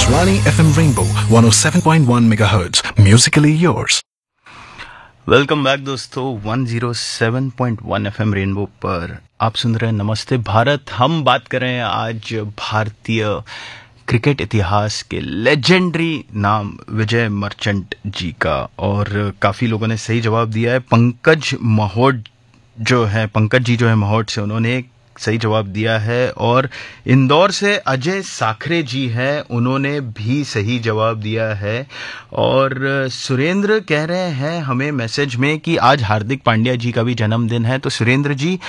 Akashvani FM Rainbow 107.1 MHz. Musically yours. Welcome back दोस्तों, 107.1 FM rainbow पर आप सुन रहे हैं नमस्ते भारत। हम बात कर रहे हैं आज भारतीय क्रिकेट इतिहास के लेजेंडरी नाम विजय मर्चेंट जी का, और काफ़ी लोगों ने सही जवाब दिया है। पंकज जी जो है महोट से, उन्होंने सही जवाब दिया है। और इंदौर से अजय साखरे जी हैं, उन्होंने भी सही जवाब दिया है। और सुरेंद्र कह रहे हैं हमें मैसेज में कि आज हार्दिक पांड्या जी का भी जन्मदिन है। तो सुरेंद्र जी,